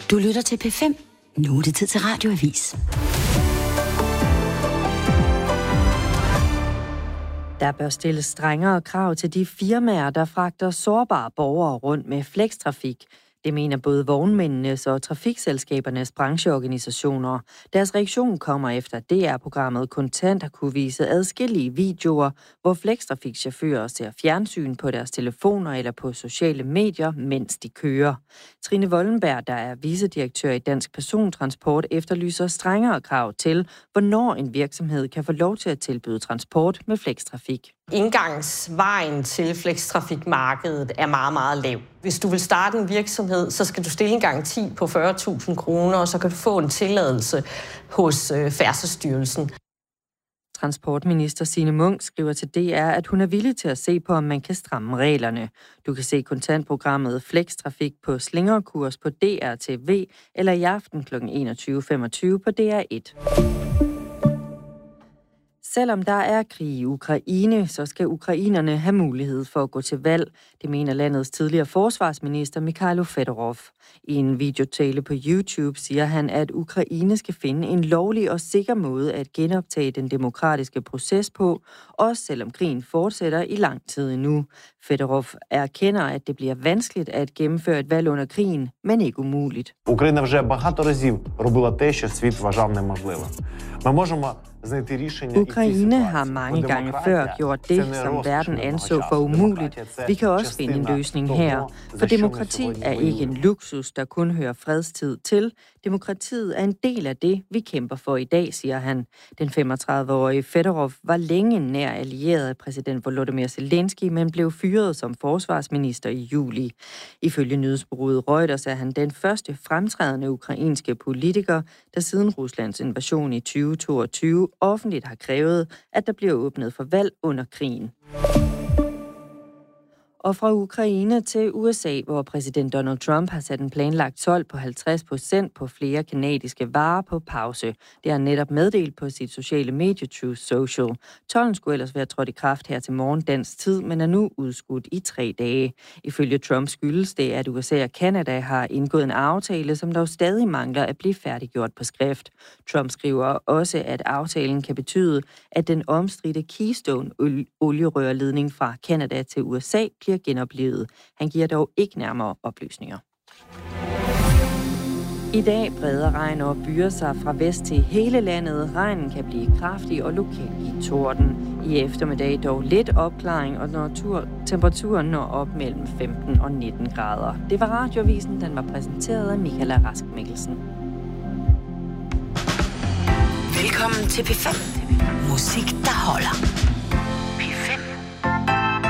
Du lytter til P5. Nu er det tid til Radioavis. Der bør stilles strengere krav til de firmaer, der fragter sårbare borgere rundt med flextrafik. Det mener både vognmændenes og trafikselskabernes brancheorganisationer. Deres reaktion kommer efter DR-programmet Kontant har kunne vise adskillige videoer, hvor flextrafikchauffører ser fjernsyn på deres telefoner eller på sociale medier, mens de kører. Trine Wollenberg, der er vicedirektør i Dansk Persontransport, efterlyser strengere krav til, hvornår en virksomhed kan få lov til at tilbyde transport med flextrafik. Indgangsvejen til flextrafikmarkedet er meget, meget lav. Hvis du vil starte en virksomhed, så skal du stille en garanti på 40.000 kroner, og så kan du få en tilladelse hos Færdselsstyrelsen. Transportminister Signe Munk skriver til DR, at hun er villig til at se på, om man kan stramme reglerne. Du kan se kontantprogrammet Flextrafik på Slingerkurs på DR TV eller i aften kl. 21.25 på DR1. Selvom der er krig i Ukraine, så skal ukrainerne have mulighed for at gå til valg. Det mener landets tidligere forsvarsminister Mikhailo Fedorov. I en videotale på YouTube siger han, at Ukraine skal finde en lovlig og sikker måde at genoptage den demokratiske proces på, også selvom krigen fortsætter i lang tid endnu. Fedorov erkender, at det bliver vanskeligt at gennemføre et valg under krigen, men ikke umuligt. Україна вже багато разів робила те, що світ вважав неможливим. Ми можемо знайти рішення. Ukraine har mange gange før gjort det, som verden anså for umuligt. Vi kan også finde en løsning her, for demokrati er ikke en luksus, der kun hører fredstid til. Demokratiet er en del af det, vi kæmper for i dag, siger han. Den 35-årige Fedorov var længe nær allieret af præsident Volodymyr Zelensky, men blev fyret som forsvarsminister i juli. Ifølge nyhedsbureauet Reuters er han den første fremtrædende ukrainske politiker, der siden Ruslands invasion i 2022 offentligt har krævet, at der bliver åbnet for valg under krigen. Og fra Ukraine til USA, hvor præsident Donald Trump har sat en planlagt told på 50% på flere kanadiske varer på pause. Det har han netop meddelt på sit sociale medie Truth Social. Tolden skulle ellers være trådt i kraft her til morgen dansk tid, men er nu udskudt i 3 dage. Ifølge Trump skyldes det, at USA og Canada har indgået en aftale, som dog stadig mangler at blive færdiggjort på skrift. Trump skriver også, at aftalen kan betyde, at den omstridte Keystone-olierørledning fra Canada til USA bliver genoplevet. Han giver dog ikke nærmere oplysninger. I dag breder regn og byer sig fra vest til hele landet. Regnen kan blive kraftig og lokalt give torden. I eftermiddag dog lidt opklaring, og temperaturen når op mellem 15 og 19 grader. Det var Radioavisen, den var præsenteret af Michaela Rask Mikkelsen. Velkommen til P5. Musik, der holder.